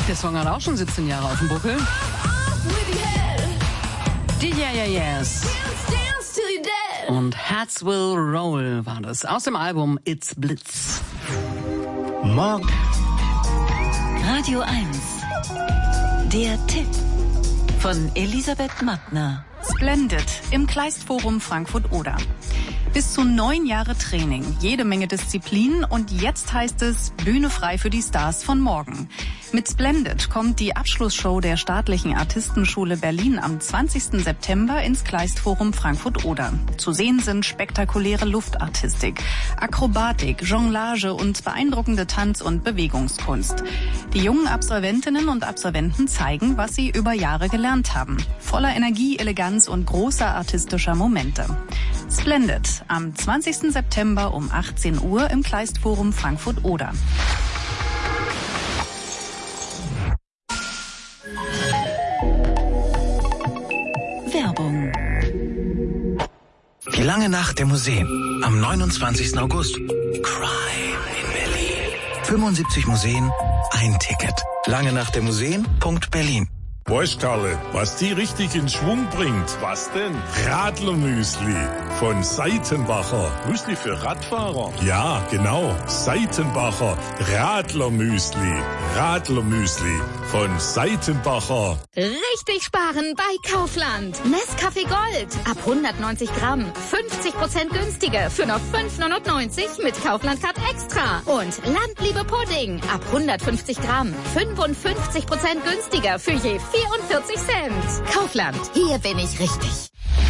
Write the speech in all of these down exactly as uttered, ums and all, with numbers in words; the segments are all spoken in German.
Der Song hat auch schon siebzehn Jahre auf dem Buckel. Die Yeah Yeah Yeahs. Und Hearts Will Roll war das. Aus dem Album It's Blitz. Morgen. Radio eins. Der Tipp von Elisabeth Mattner. Splendid im Kleistforum Frankfurt-Oder. Bis zu neun Jahre Training, jede Menge Disziplin und jetzt heißt es Bühne frei für die Stars von morgen. Mit Splendid kommt die Abschlussshow der Staatlichen Artistenschule Berlin am zwanzigsten September ins Kleistforum Frankfurt-Oder. Zu sehen sind spektakuläre Luftartistik, Akrobatik, Jonglage und beeindruckende Tanz- und Bewegungskunst. Die jungen Absolventinnen und Absolventen zeigen, was sie über Jahre gelernt haben. Voller Energie, Eleganz und großer artistischer Momente. Splendid am zwanzigsten September um achtzehn Uhr im Kleistforum Frankfurt-Oder. Werbung. Die lange Nacht der Museen am neunundzwanzigsten August. Crime in Berlin. fünfundsiebzig Museen, ein Ticket. Lange Nacht der Museen Punkt Berlin. Weißt Karle, was die richtig in Schwung bringt? Was denn? Radlermüsli von Seitenbacher. Müsli für Radfahrer? Ja, genau. Seitenbacher Radlermüsli. Radlermüsli von Seitenbacher. Richtig sparen bei Kaufland. Nescafé Gold. Ab hundertneunzig Gramm. fünfzig Prozent günstiger für nur fünf neunundneunzig mit Kaufland Card Extra. Und Landliebe Pudding. Ab hundertfünfzig Gramm. fünfundfünfzig Prozent günstiger für je vierundvierzig Cent. Kaufland. Hier bin ich richtig.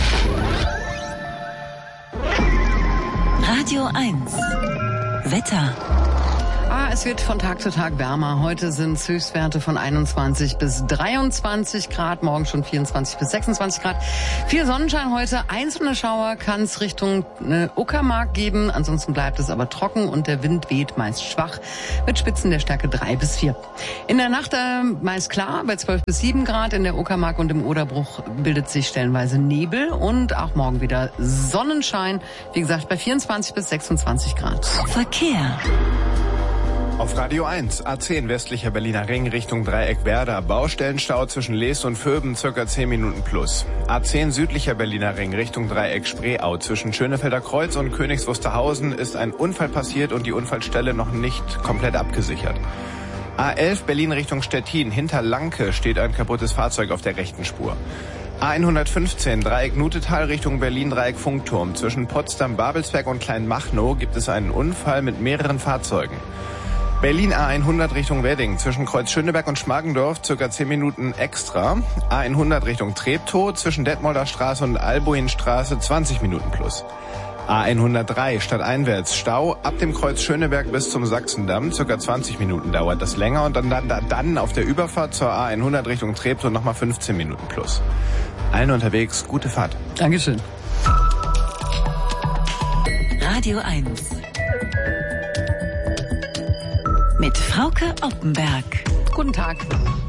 Radio eins. Wetter. Ah, es wird von Tag zu Tag wärmer. Heute sind es Höchstwerte von einundzwanzig bis dreiundzwanzig Grad, morgen schon vierundzwanzig bis sechsundzwanzig Grad. Viel Sonnenschein heute, einzelne Schauer kann es Richtung äh, Uckermark geben. Ansonsten bleibt es aber trocken und der Wind weht meist schwach mit Spitzen der Stärke drei bis vier. In der Nacht äh, meist klar bei zwölf bis sieben Grad. In der Uckermark und im Oderbruch bildet sich stellenweise Nebel und auch morgen wieder Sonnenschein. Wie gesagt, bei vierundzwanzig bis sechsundzwanzig Grad. Verkehr. Auf Radio eins, A zehn westlicher Berliner Ring Richtung Dreieck Werder. Baustellenstau zwischen Lees und Vöben, circa zehn Minuten plus. A zehn südlicher Berliner Ring Richtung Dreieck Spreeau. Zwischen Schönefelder Kreuz und Königs Wusterhausen ist ein Unfall passiert und die Unfallstelle noch nicht komplett abgesichert. A elf Berlin Richtung Stettin. Hinter Lanke steht ein kaputtes Fahrzeug auf der rechten Spur. A hundertfünfzehn Dreieck Nutetal Richtung Berlin Dreieck Funkturm. Zwischen Potsdam, Babelsberg und Kleinmachnow gibt es einen Unfall mit mehreren Fahrzeugen. Berlin A hundert Richtung Wedding, zwischen Kreuz Schöneberg und Schmargendorf, circa zehn Minuten extra. A hundert Richtung Treptow, zwischen Detmolder Straße und Albuinstraße, zwanzig Minuten plus. A hundertdrei stadteinwärts, Stau ab dem Kreuz Schöneberg bis zum Sachsendamm, circa zwanzig Minuten dauert das länger. Und dann, dann, dann auf der Überfahrt zur A hundert Richtung Treptow nochmal fünfzehn Minuten plus. Allen unterwegs, gute Fahrt. Dankeschön. Radio eins. Mit Frauke Oppenberg. Guten Tag.